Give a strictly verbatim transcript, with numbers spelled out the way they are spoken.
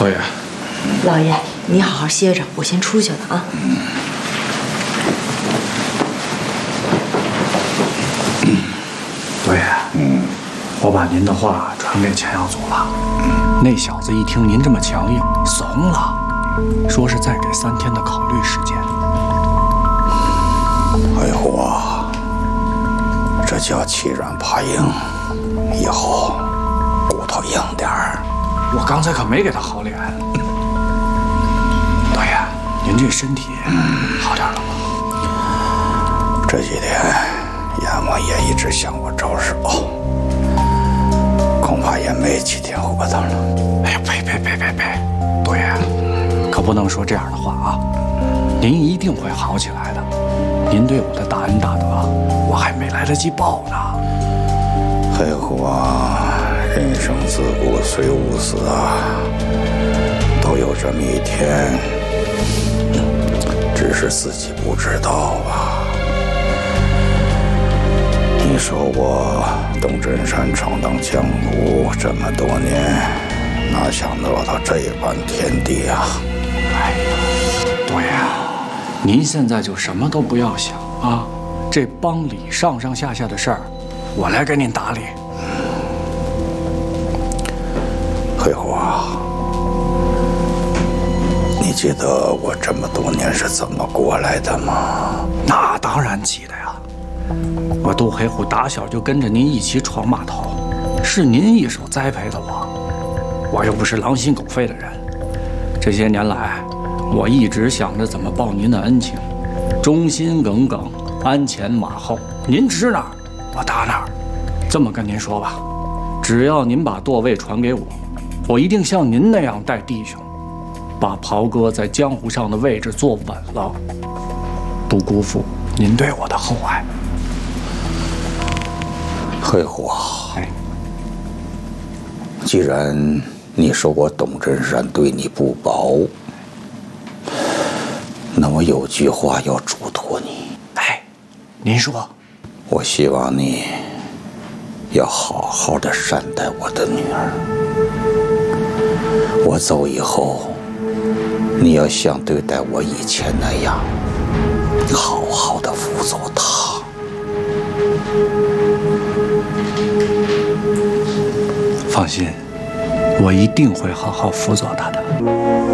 老爷， 老爷，你好好歇着，我先出去了啊。 嗯。老爷，嗯，我把您的话传给钱耀祖了。嗯，那小子一听您这么强硬，怂了，说是再给三天的考虑时间。 黑虎啊，这叫欺软怕硬，以后骨头硬点儿。 我刚才可没给他好脸。老爷，您这身体好点了吗？ 这几天阎王爷一直向我招手，恐怕也没几天活头了。 哎呀，呸呸呸呸呸！多爷，可不能说这样的话啊！您一定会好起来的。您对我的大恩大德，我还没来得及报呢。 黑虎啊，人生自古虽无死啊，都有这么一天，只是自己不知道啊。你说我东镇山闯荡江湖这么多年，哪想落到这般田地啊！ 哎呀，多爷，您现在就什么都不要想啊，这帮里上上下下的事儿，我来给您打理。 黑虎啊，你记得我这么多年是怎么过来的吗？ 那当然记得呀。我杜黑虎打小就跟着您一起闯码头，是您一手栽培的我。我又不是狼心狗肺的人，这些年来，我一直想着怎么报您的恩情，忠心耿耿，鞍前马后。您指哪儿，我打哪儿。这么跟您说吧，只要您把舵位传给我，我一定像您那样带弟兄，把袍哥在江湖上的位置坐稳了，不辜负您对我的厚爱。 黑虎啊，哎，既然你说我董振山对你不薄，那我有句话要嘱托你。 哎，您说。 我希望你要好好的善待我的女儿。我走以后，你要像对待我以前那样，好好的辅佐她。 放心，我一定会好好辅佐她的。